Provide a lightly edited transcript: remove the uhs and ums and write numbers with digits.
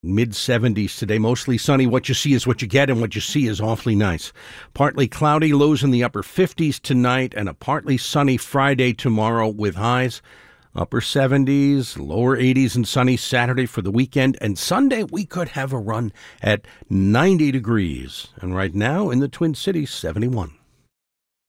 Mid-70s today, mostly sunny. What you see is what you get, and what you see is awfully nice. Partly cloudy, lows in the upper 50s tonight, and a partly sunny Friday tomorrow with highs upper 70s, lower 80s, and sunny Saturday for the weekend. And Sunday, we could have a run at 90 degrees. And right now in the Twin Cities, 71.